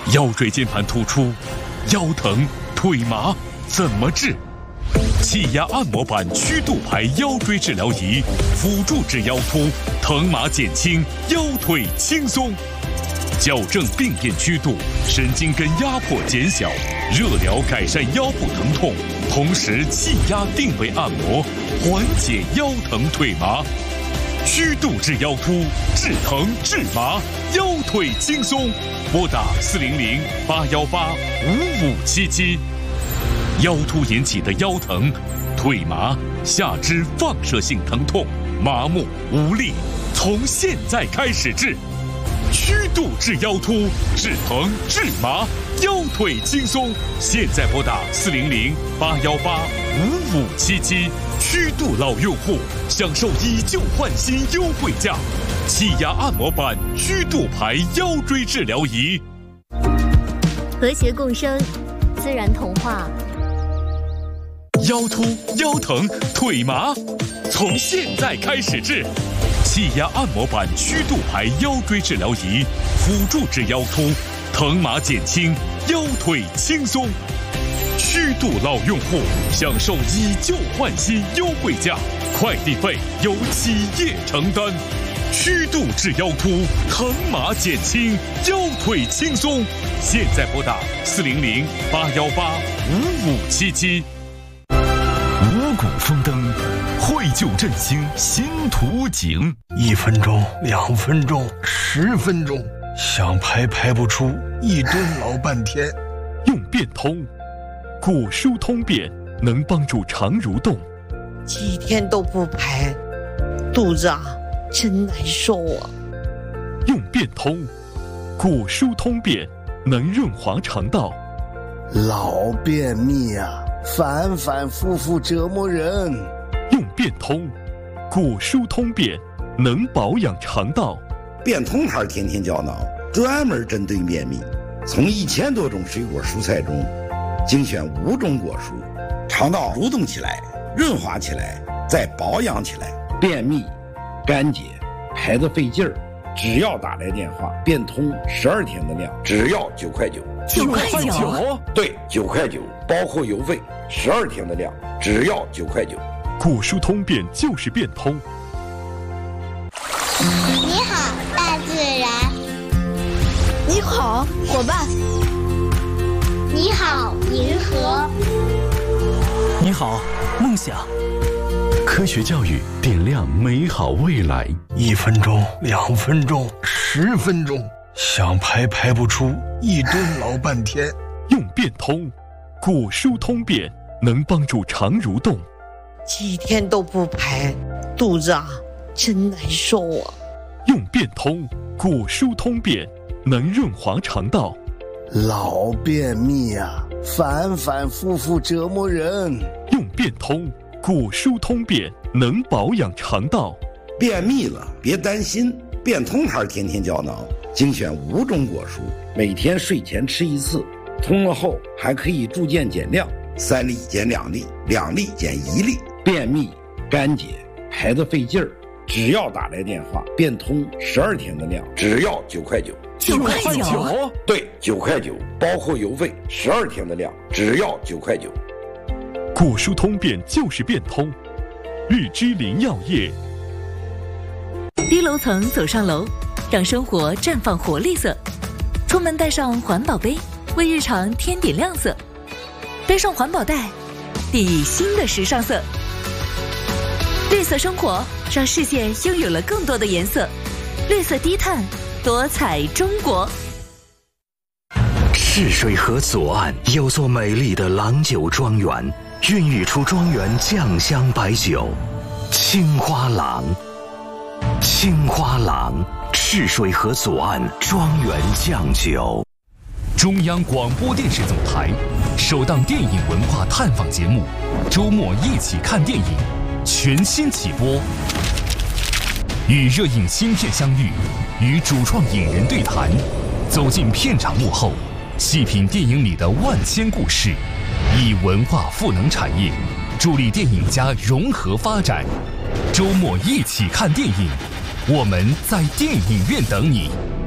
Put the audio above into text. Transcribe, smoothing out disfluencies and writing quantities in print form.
腰椎间盘突出、腰疼、腿麻怎么治？气压按摩板曲度牌腰椎治疗仪，辅助治腰突，疼麻减轻，腰腿轻松。矫正病变曲度，神经根压迫减小，热疗改善腰部疼痛，同时气压定位按摩，缓解腰疼腿麻。曲度治腰突，治疼治麻，腰腿轻松。拨打400-818-5577。腰突引起的腰疼、腿麻、下肢放射性疼痛、麻木无力，从现在开始治。曲度治腰突，治疼治麻，腰腿轻松。现在拨打400-818-5577。曲度老用户享受以旧换新优惠价，气压按摩板曲度牌腰椎治疗仪。 和谐共生，自然童话。 腰突、腰疼、腿麻，从现在开始治。气压按摩板曲度牌腰椎治疗仪，辅助治腰突，疼麻减轻，腰腿轻松。曲度老用户享受以旧换新优惠价，快递费由企业承担。曲度治腰突，疼麻减轻，腰腿轻松。现在拨打400-818-5577。五谷丰登，绘就振兴新图景。 1分钟、2分钟、10分钟，想排不出，一蹲老半天。 用变通，果蔬通便能帮助肠蠕动。 几天都不排，肚子真难受啊。 用变通，果蔬通便能润滑肠道。 老便秘反反复复折磨人。 用变通，果蔬通便能保养肠道。 变通牌天天胶囊专门针对便秘，从1000多种水果蔬菜中精选5种果蔬，肠道蠕动起来，润滑起来，再保养起来。便秘、干结、排得费劲儿，只要打来电话，变通12天的量，只要9块9。 9块9？ 对，9块9，包括邮费，12天的量，只要9块9。 果蔬通便就是变通。 你好，大自然。 你好，伙伴。 你好，银河。 你好，梦想。 科学教育点亮美好未来。 1分钟、2分钟、10分钟，想排不出，一蹲老半天。 用变通，果蔬通便能帮助肠蠕动。 几天都不排，肚子真难受啊。 用变通，果蔬通便能润滑肠道。 老便秘反反复复折磨人。 用变通，果蔬通便能保养肠道。 便秘了别担心，变通牌天天胶囊精选5种果蔬，每天睡前吃1次，通了后还可以逐渐减量，3粒减2粒，2粒减1粒。便秘、干结、排得费劲儿，只要打来电话，变通12天的量，只要9块9。 9块9？ 对，9块9，包括邮费，12天的量，只要9块9。 果蔬通便就是变通。日之林药业。 低楼层走上楼，让生活绽放活力色。出门带上环保杯，为日常添点亮色。背上环保袋，熨以新的时尚色。绿色生活让世界拥有了更多的颜色。绿色低碳，多彩中国。 赤水河左岸有座美丽的郎酒庄园，孕育出庄园酱香白酒青花郎。青花郎，赤水河左岸庄园酱酒。 中央广播电视总台首档电影文化探访节目《周末一起看电影》全新起播，与热映新片相遇，与主创影人对谈，走进片场幕后，细品电影里的万千故事，以文化赋能产业，助力电影家融合发展。周末一起看电影，我们在电影院等你。